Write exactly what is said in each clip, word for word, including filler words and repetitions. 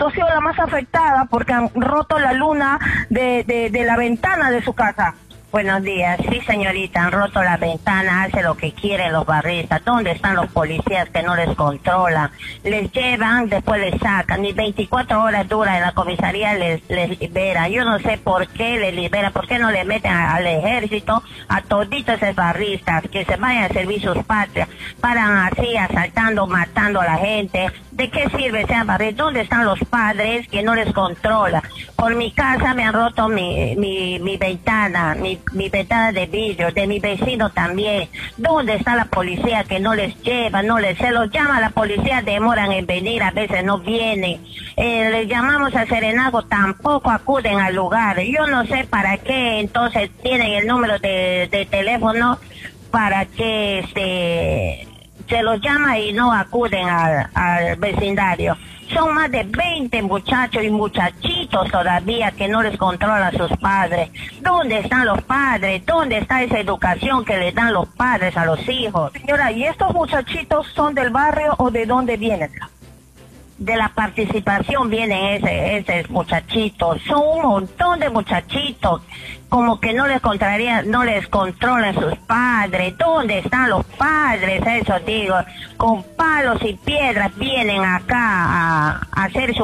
tú has sido la más afectada porque han roto la luna de, de, de la ventana de su casa. Buenos días, sí señorita, han roto la ventana, hace lo que quieren los barristas. ¿Dónde están los policías que no les controlan? Les llevan, después les sacan, ni veinticuatro horas dura en la comisaría les, les liberan. Yo no sé por qué les liberan, por qué no le meten a, al ejército, a toditos esos barristas, que se vayan a servir sus patrias, paran así asaltando, matando a la gente. ¿De qué sirve ser barristas? ¿Dónde están los padres que no les controlan? Por mi casa me han roto mi, mi, mi ventana, mi mi ventana de vidrio, de mi vecino también. ¿Dónde está la policía que no les lleva, no les, se los llama a la policía, demoran en venir, a veces no vienen? Eh, les llamamos a Serenazgo, tampoco acuden al lugar. Yo no sé para qué entonces tienen el número de, de teléfono, para que este, se los llama y no acuden al, al vecindario. Son más de veinte muchachos y muchachitos todavía que no les controlan sus padres. ¿Dónde están los padres? ¿Dónde está esa educación que les dan los padres a los hijos? Señora, ¿y estos muchachitos son del barrio o de dónde vienen? De la participación vienen ese, esos muchachitos. Son un montón de muchachitos. Como que no les contrarían, no les controlan sus padres. ¿Dónde están los padres? Eso digo, con palos y piedras vienen acá a, a hacer su,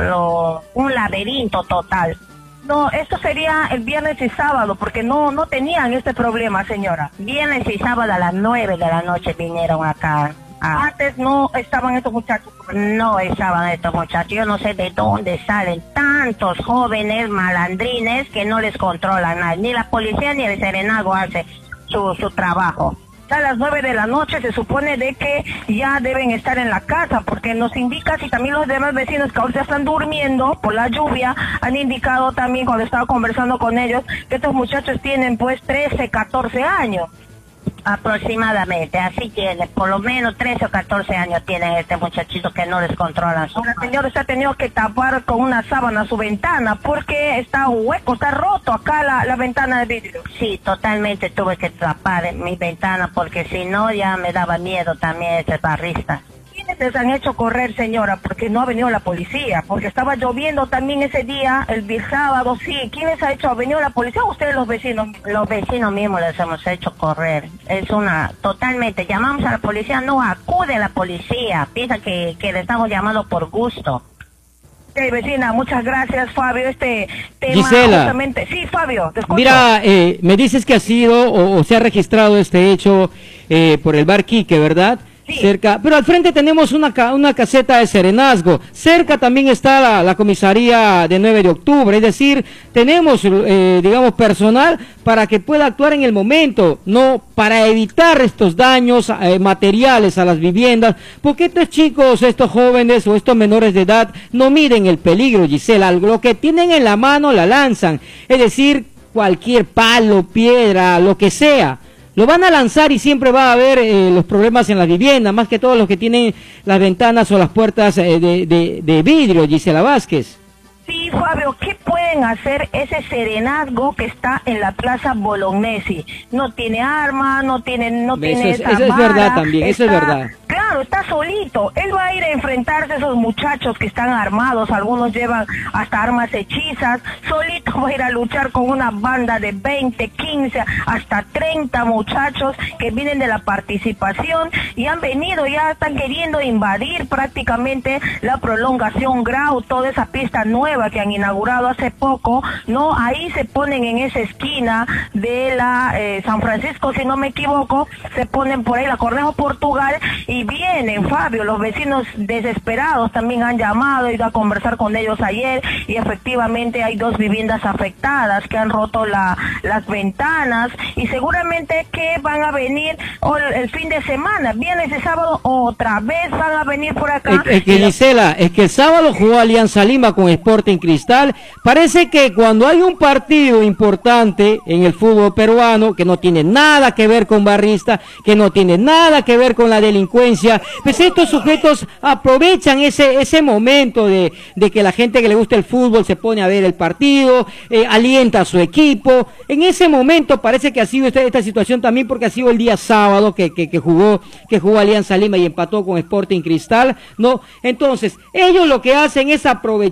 lo, un laberinto total. No, esto sería el viernes y sábado, porque no, no tenían este problema, señora. Viernes y sábado a las nueve de la noche vinieron acá. Ah. Antes no estaban estos muchachos. No estaban estos muchachos. Yo no sé de dónde salen tantos jóvenes malandrines que no les controlan nada. Ni la policía ni el Serenazgo hace su, su trabajo. A las nueve de la noche se supone de que ya deben estar en la casa, porque nos indica, si también los demás vecinos que ahorita están durmiendo por la lluvia, han indicado también cuando estaba conversando con ellos, que estos muchachos tienen pues trece, catorce años. Aproximadamente, así tiene, por lo menos trece o catorce años tienen este muchachito que no les controlan. La señora se ha tenido que tapar con una sábana su ventana porque está hueco, está roto acá la, la ventana de vidrio. Sí, totalmente tuve que tapar mi ventana porque si no ya me daba miedo también ese barrista. ¿Quiénes les han hecho correr, señora? Porque no ha venido la policía, porque estaba lloviendo también ese día, el, el sábado, sí. ¿Quiénes ha hecho? ¿Ha venido la policía o ustedes los vecinos? Los vecinos mismos les hemos hecho correr. Es una, totalmente, llamamos a la policía, no acude la policía, piensa que, que le estamos llamando por gusto. Sí, vecina, muchas gracias, Fabio. Este tema Gisela, justamente... Sí, Fabio, te escucho. Mira, eh, me dices que ha sido o, o se ha registrado este hecho eh, por el bar Quique, ¿verdad? Sí. Cerca, pero al frente tenemos una, ca una caseta de Serenazgo, cerca también está la, la comisaría de nueve de octubre, es decir, tenemos, eh, digamos, personal para que pueda actuar en el momento, no para evitar estos daños eh, materiales a las viviendas, porque estos chicos, estos jóvenes o estos menores de edad no miden el peligro, Gisela, lo que tienen en la mano la lanzan, es decir, cualquier palo, piedra, lo que sea. Lo van a lanzar y siempre va a haber eh, los problemas en la vivienda, más que todos los que tienen las ventanas o las puertas eh, de, de, de vidrio, Gisela Vázquez. Sí, Fabio, ¿qué pueden hacer ese Serenazgo que está en la Plaza Bolognesi? No tiene arma, no tiene, no Eso tiene es, esa eso es vara, verdad también, eso es está- verdad. Claro, está solito. Él va a ir a enfrentarse a esos muchachos que están armados, algunos llevan hasta armas hechizas. Solito va a ir a luchar con una banda de veinte, quince, hasta treinta muchachos que vienen de la participación y han venido, ya están queriendo invadir prácticamente la prolongación Grau, toda esa pista nueva que han inaugurado hace poco, ¿no? Ahí se ponen en esa esquina de la eh, San Francisco, si no me equivoco, se ponen por ahí la Cornejo Portugal y vienen, Fabio, los vecinos desesperados también han llamado, he ido a conversar con ellos ayer y efectivamente hay dos viviendas afectadas que han roto la, las ventanas y seguramente que van a venir o el, el fin de semana, viernes y sábado otra vez van a venir por acá. Es, es que Gisela, es que el sábado jugó Alianza Lima con Sporting Cristal. Parece que cuando hay un partido importante en el fútbol peruano que no tiene nada que ver con barrista, que no tiene nada que ver con la delincuencia, pues estos sujetos aprovechan ese ese momento de, de que la gente que le gusta el fútbol se pone a ver el partido, eh, alienta a su equipo. En ese momento parece que ha sido esta, esta situación también, porque ha sido el día sábado que, que, que jugó que jugó Alianza Lima y empató con Sporting Cristal, ¿no? Entonces, ellos lo que hacen es aprovechar